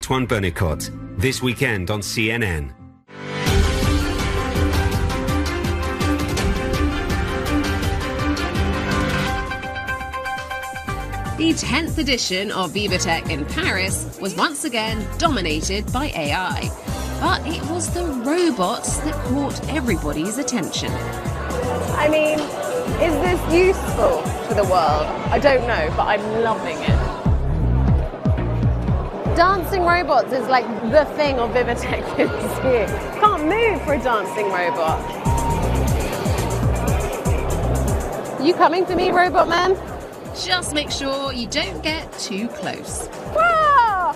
Antoine Bernicotte, this weekend on CNN. The 10th edition of VivaTech in Paris was once again dominated by AI. But it was the robots that caught everybody's attention. I mean, is this useful for the world? I don't know, but I'm loving it. Dancing robots is like the thing of VivaTech this year. Can't move for a dancing robot. You coming for me, Robot Man? Just make sure you don't get too close. Wow!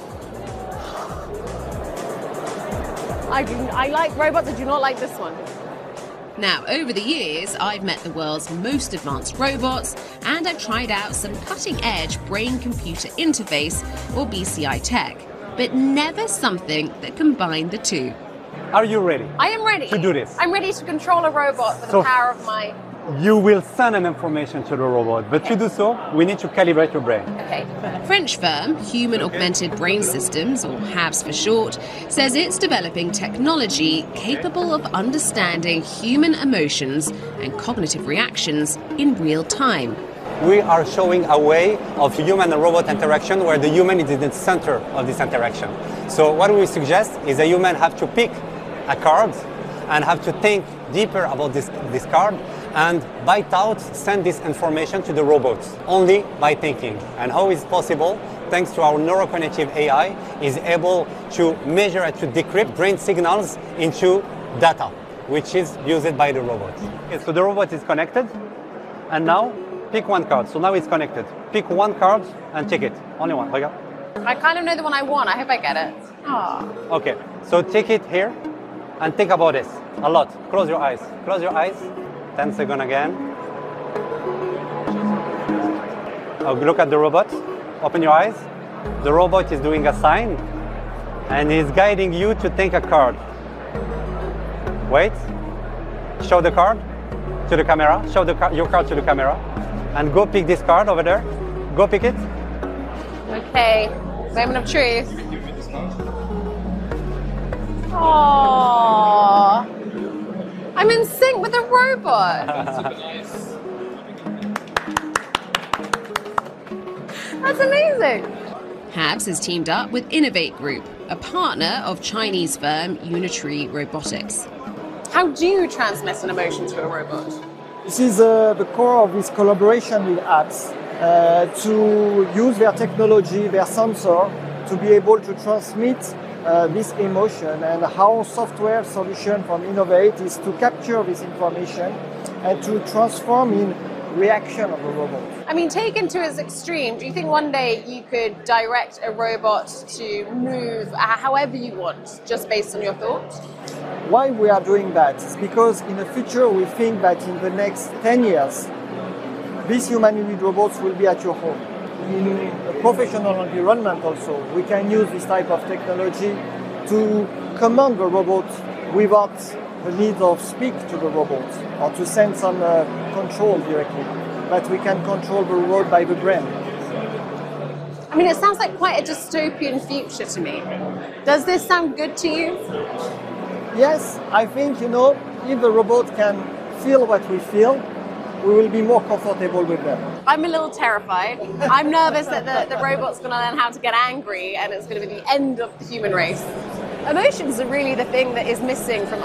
I like robots, I do not like this one. Now, over the years, I've met the world's most advanced robots, and I've tried out some cutting-edge brain-computer interface, or BCI tech, but never something that combined the two. Are you ready? I am ready. To do this? I'm ready to control a robot with the power of my... You will send an information to the robot, but to do so, we need to calibrate your brain. Okay. French firm Human Augmented Brain Systems, or HABS for short, says it's developing technology capable of understanding human emotions and cognitive reactions in real time. We are showing a way of human and robot interaction where the human is in the center of this interaction. So what we suggest is a human have to pick a card and have to think deeper about this card, and by thought send this information to the robots only by thinking. And how is it possible? Thanks to our neurocognitive AI is able to measure and to decrypt brain signals into data, which is used by the robot. Okay, so the robot is connected, and now pick one card. So now it's connected. Pick one card and take it. Only one. Regarde. I kind of know the one I want. I hope I get it. Okay, so take it here and think about this a lot. Close your eyes. Close your eyes. 10 seconds again. Look at the robot. Open your eyes. The robot is doing a sign and is guiding you to take a card. Wait. Show the card to the camera. Show your card to the camera. And go pick this card over there. Go pick it. Okay. Moment of truth. Aww. I'm in sync with a robot. That's amazing. HABS has teamed up with Innovate Group, a partner of Chinese firm Unitree Robotics. How do you transmit an emotion to a robot? This is the core of this collaboration with apps to use their technology, their sensor, to be able to transmit this emotion, and our software solution from Innovate is to capture this information and to transform in reaction of a robot. I mean, taken to its extreme, do you think one day you could direct a robot to move however you want, just based on your thoughts? Why we are doing that is because in the future we think that in the next 10 years, these humanoid robots will be at your home. In a professional environment also, we can use this type of technology to command the robot without the need of speak to the robot or to send some control directly, but we can control the robot by the brain. I mean, it sounds like quite a dystopian future to me. Does this sound good to you? Yes, I think, if the robot can feel what we feel, we will be more comfortable with them. I'm a little terrified. I'm nervous that the robot's going to learn how to get angry and it's going to be the end of the human race. Emotions are really the thing that is missing from